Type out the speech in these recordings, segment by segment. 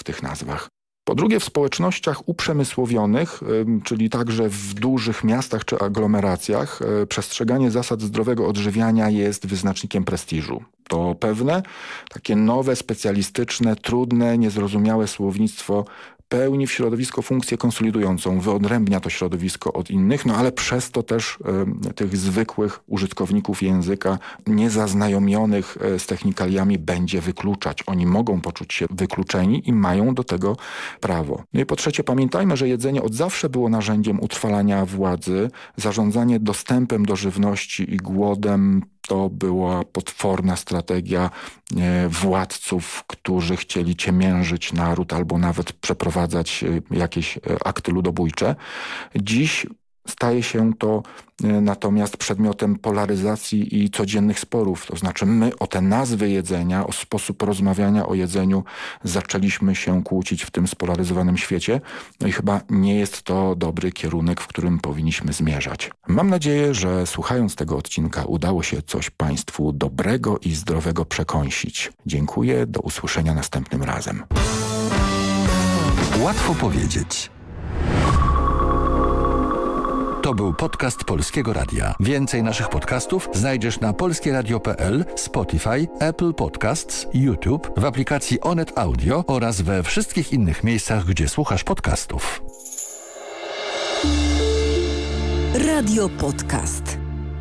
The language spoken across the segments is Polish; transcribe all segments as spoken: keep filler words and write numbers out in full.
tych nazwach. Po drugie, w społecznościach uprzemysłowionych, czyli także w dużych miastach czy aglomeracjach, przestrzeganie zasad zdrowego odżywiania jest wyznacznikiem prestiżu. To pewne, takie nowe, specjalistyczne, trudne, niezrozumiałe słownictwo pełni w środowisko funkcję konsolidującą, wyodrębnia to środowisko od innych, no ale przez to też y, tych zwykłych użytkowników języka, niezaznajomionych y, z technikaliami będzie wykluczać. Oni mogą poczuć się wykluczeni i mają do tego prawo. No i po trzecie, pamiętajmy, że jedzenie od zawsze było narzędziem utrwalania władzy, zarządzanie dostępem do żywności i głodem. To była potworna strategia e, władców, którzy chcieli ciemiężyć naród albo nawet przeprowadzać e, jakieś e, akty ludobójcze. Dziś staje się to e, natomiast przedmiotem polaryzacji i codziennych sporów. To znaczy my o te nazwy jedzenia, o sposób rozmawiania o jedzeniu zaczęliśmy się kłócić w tym spolaryzowanym świecie. No i chyba nie jest to dobry kierunek, w którym powinniśmy zmierzać. Mam nadzieję, że słuchając tego odcinka udało się coś Państwu dobrego i zdrowego przekąsić. Dziękuję, do usłyszenia następnym razem. Łatwo powiedzieć. To był podcast Polskiego Radia. Więcej naszych podcastów znajdziesz na polskieradio kropka p l, Spotify, Apple Podcasts, YouTube, w aplikacji Onet Audio oraz we wszystkich innych miejscach, gdzie słuchasz podcastów. Radio Podcast.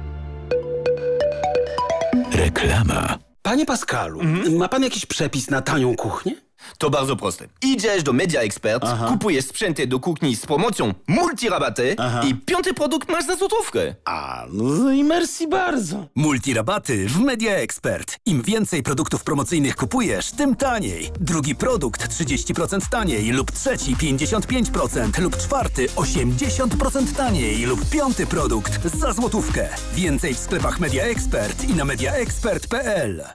Reklama. Panie Pascalu, mhm. ma pan jakiś przepis na tanią kuchnię? To bardzo proste. Idziesz do Media Expert, Aha. kupujesz sprzęty do kuchni z promocją multirabaty i piąty produkt masz za złotówkę. A, no i merci bardzo. Multirabaty w Media Expert. Im więcej produktów promocyjnych kupujesz, tym taniej. Drugi produkt trzydzieści procent taniej lub trzeci pięćdziesiąt pięć procent lub czwarty osiemdziesiąt procent taniej lub piąty produkt za złotówkę. Więcej w sklepach Media Expert i na media expert kropka p l.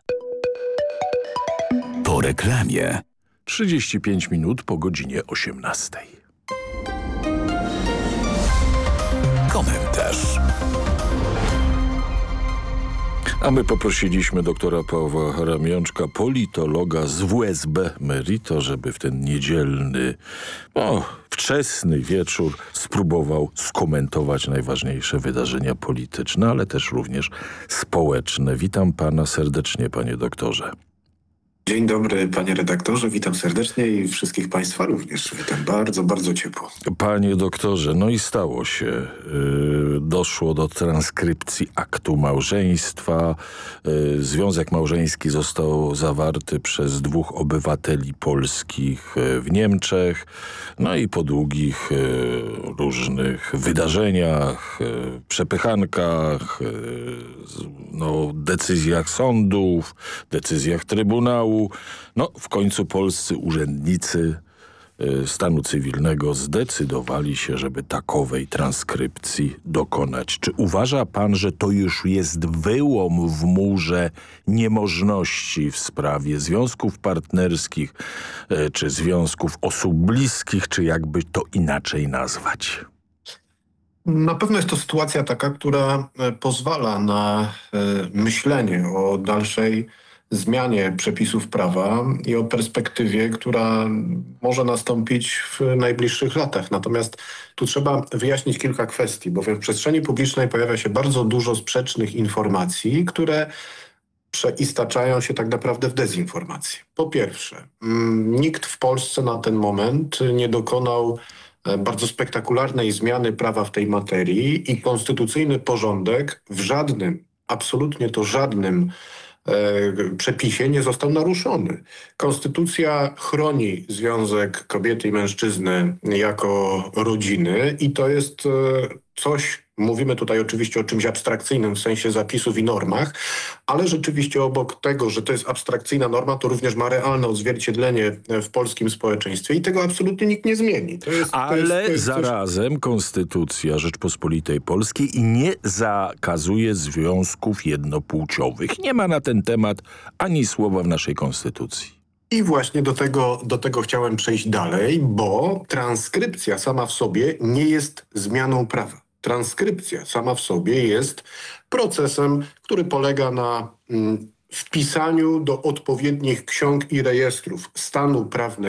Po reklamie. trzydzieści pięć minut po godzinie osiemnastej. Komentarz. A my poprosiliśmy doktora Pawła Ramionczka, politologa z W S B Merito, żeby w ten niedzielny, o, wczesny wieczór spróbował skomentować najważniejsze wydarzenia polityczne, ale też również społeczne. Witam pana serdecznie, panie doktorze. Dzień dobry, panie redaktorze, witam serdecznie i wszystkich państwa również. Witam bardzo, bardzo ciepło. Panie doktorze, no i stało się. Yy, doszło do transkrypcji aktu małżeństwa. Yy, związek małżeński został zawarty przez dwóch obywateli polskich yy, w Niemczech. No i po długich yy, różnych wydarzeniach, yy, przepychankach, yy, no, decyzjach sądów, decyzjach Trybunału, no w końcu polscy urzędnicy y, stanu cywilnego zdecydowali się, żeby takowej transkrypcji dokonać. Czy uważa pan, że to już jest wyłom w murze niemożności w sprawie związków partnerskich, y, czy związków osób bliskich, czy jakby to inaczej nazwać? Na pewno jest to sytuacja taka, która pozwala na y, myślenie o dalszej zmianie przepisów prawa i o perspektywie, która może nastąpić w najbliższych latach. Natomiast tu trzeba wyjaśnić kilka kwestii, bowiem w przestrzeni publicznej pojawia się bardzo dużo sprzecznych informacji, które przeistaczają się tak naprawdę w dezinformację. Po pierwsze, nikt w Polsce na ten moment nie dokonał bardzo spektakularnej zmiany prawa w tej materii i konstytucyjny porządek w żadnym, absolutnie to żadnym przepisie nie został naruszony. Konstytucja chroni związek kobiety i mężczyzny jako rodziny i to jest coś, mówimy tutaj oczywiście o czymś abstrakcyjnym w sensie zapisów i normach, ale rzeczywiście obok tego, że to jest abstrakcyjna norma, to również ma realne odzwierciedlenie w polskim społeczeństwie i tego absolutnie nikt nie zmieni. To jest, ale to jest, to jest zarazem coś... Konstytucja Rzeczpospolitej Polskiej nie zakazuje związków jednopłciowych. Nie ma na ten temat ani słowa w naszej Konstytucji. I właśnie do tego, do tego chciałem przejść dalej, bo transkrypcja sama w sobie nie jest zmianą prawa. Transkrypcja sama w sobie jest procesem, który polega na mm, wpisaniu do odpowiednich ksiąg i rejestrów stanu prawnego